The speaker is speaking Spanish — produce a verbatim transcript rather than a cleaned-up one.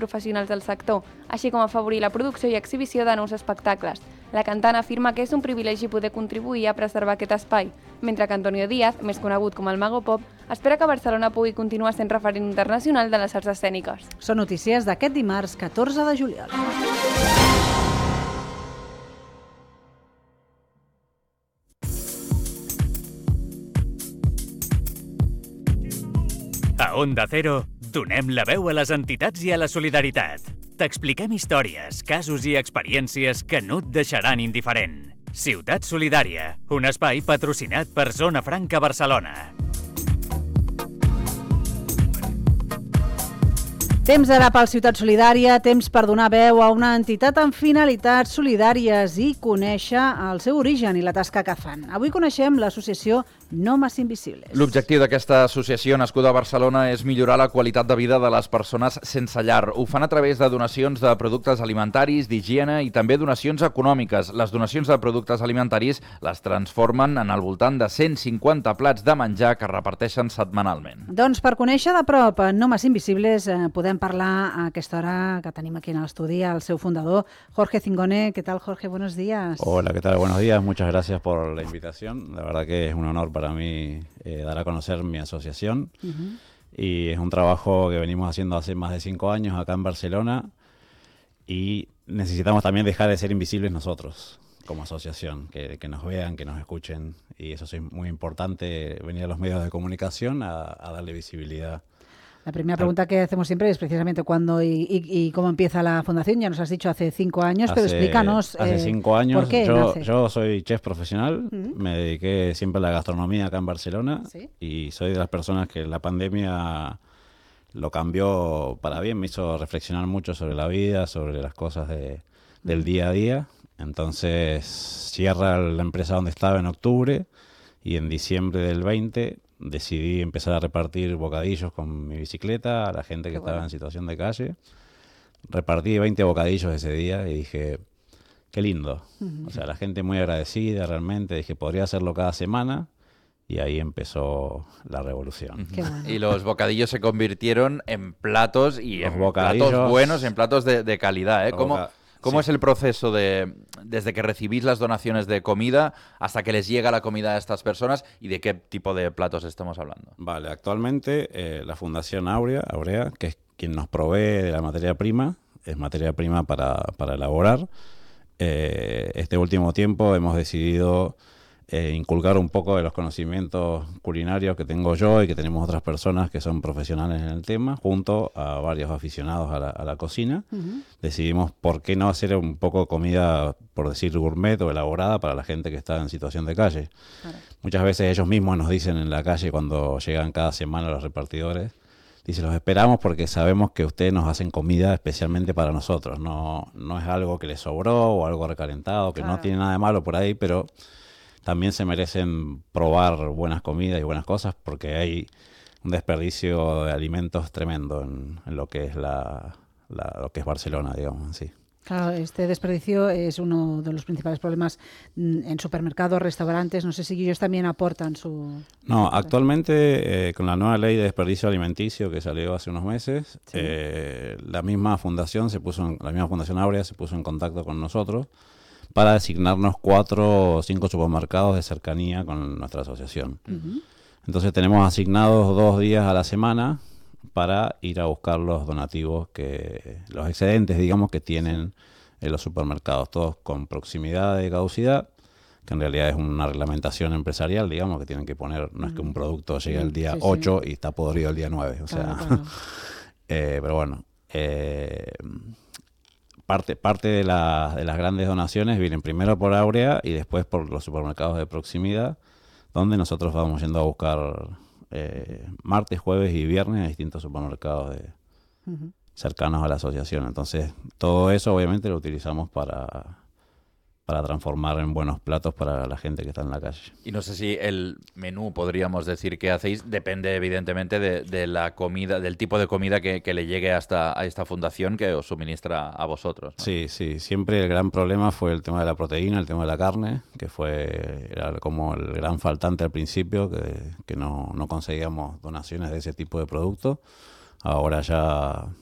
professionals del sector, així com afavorir la producció i exhibició de nous espectacles. La cantant afirma que és un privilegi poder contribuir a preservar aquest espai, mentre que Antonio Díaz, més conegut com el Mago Pop, espera que Barcelona pugui continuar sent referent internacional de les arts escèniques. Són notícies d'aquest dimarts catorze de juliol. A Onda Cero, donem la veu a les entitats i a la solidaritat. T'expliquem històries, casos i experiències que no et deixaran indiferent. Ciutat Solidària, un espai patrocinat per Zona Franca Barcelona. Temps ara pel Ciutat Solidària, temps per donar veu a una entitat amb finalitats solidàries i conèixer el seu origen i la tasca que fan. Avui coneixem l'associació Nomes Invisibles. L'objectiu d'aquesta associació nascuda a Barcelona és millorar la qualitat de vida de les persones sense llar. Ho fan a través de donacions de productes alimentaris, d'higiene i també donacions econòmiques. Les donacions de productes alimentaris les transformen en al voltant de cent cinquanta plats de menjar que reparteixen setmanalment. Doncs per conèixer de prop Nomes Invisibles eh, podem parlar a aquesta hora que tenim aquí en l'estudi al seu fundador, Jorge Cingone. ¿Qué tal, Jorge? Buenos días. Hola, ¿qué tal? Buenos días. Muchas gracias por la invitación. La verdad que es un honor para mí eh, dar a conocer mi asociación. Uh-huh. Y es un trabajo que venimos haciendo hace más de cinco años acá en Barcelona y necesitamos también dejar de ser invisibles nosotros como asociación, que, que nos vean, que nos escuchen, y eso es muy importante, venir a los medios de comunicación a, a darle visibilidad. La primera pregunta que hacemos siempre es precisamente cuándo y, y, y cómo empieza la fundación. Ya nos has dicho hace cinco años, hace, pero explícanos. Hace eh, cinco años. ¿Por qué yo, nace? yo soy chef profesional, ¿Mm? me dediqué siempre a la gastronomía acá en Barcelona. ¿Sí? Y soy de las personas que la pandemia lo cambió para bien, me hizo reflexionar mucho sobre la vida, sobre las cosas de, del ¿Mm? día a día. Entonces cierra la empresa donde estaba en octubre y en diciembre del veinte decidí empezar a repartir bocadillos con mi bicicleta a la gente que Qué estaba bueno. en situación de calle. Repartí veinte bocadillos ese día y dije, qué lindo. Uh-huh. O sea, la gente muy agradecida realmente. Dije, podría hacerlo cada semana. Y ahí empezó la revolución. Uh-huh. Qué bueno. Y los bocadillos se convirtieron en platos y los en bocadillos, platos buenos, en platos de, de calidad, ¿eh? ¿Cómo, boca... ¿Cómo sí. es el proceso de desde que recibís las donaciones de comida hasta que les llega la comida a estas personas y de qué tipo de platos estamos hablando? Vale, actualmente eh, la Fundación Aurea, Aurea, que es quien nos provee de la materia prima, es materia prima para, para elaborar. Eh, este último tiempo hemos decidido eh, inculcar un poco de los conocimientos culinarios que tengo yo y que tenemos otras personas que son profesionales en el tema, junto a varios aficionados a la, a la cocina. Uh-huh. Decidimos por qué no hacer un poco comida, por decir gourmet o elaborada, para la gente que está en situación de calle. Claro. Muchas veces ellos mismos nos dicen en la calle cuando llegan cada semana los repartidores, dicen, los esperamos porque sabemos que ustedes nos hacen comida especialmente para nosotros. No, no es algo que les sobró o algo recalentado, que claro. no tiene nada de malo por ahí, pero también se merecen probar buenas comidas y buenas cosas porque hay un desperdicio de alimentos tremendo en, en lo que es la, la lo que es Barcelona, digamos, sí. Claro, este desperdicio es uno de los principales problemas en supermercados, restaurantes. No sé si ellos también aportan su... No, actualmente eh, con la nueva ley de desperdicio alimenticio que salió hace unos meses, sí. eh, la misma fundación se puso, en, la misma fundación Aurea se puso en contacto con nosotros para designarnos cuatro o cinco supermercados de cercanía con nuestra asociación. Uh-huh. Entonces tenemos asignados dos días a la semana para ir a buscar los donativos, que los excedentes, digamos, que tienen en los supermercados, todos con proximidad de caducidad, que en realidad es una reglamentación empresarial, digamos, que tienen que poner, no es que un producto llegue el día sí, ocho sí. y está podrido el día nueve, o claro, sea, claro. eh, pero bueno, eh, parte, parte de, la, de las grandes donaciones vienen primero por Aurea y después por los supermercados de proximidad, donde nosotros vamos yendo a buscar eh, martes, jueves y viernes a distintos supermercados de, uh-huh. cercanos a la asociación. Entonces, todo eso obviamente lo utilizamos para... para transformar en buenos platos para la gente que está en la calle. Y no sé si el menú, podríamos decir, que hacéis, depende evidentemente de, de la comida, del tipo de comida que, que le llegue hasta a esta fundación que os suministra a vosotros, ¿no? Sí, sí, siempre el gran problema fue el tema de la proteína, el tema de la carne, que fue era como el gran faltante al principio, que, que no, no conseguíamos donaciones de ese tipo de productos. Ahora ya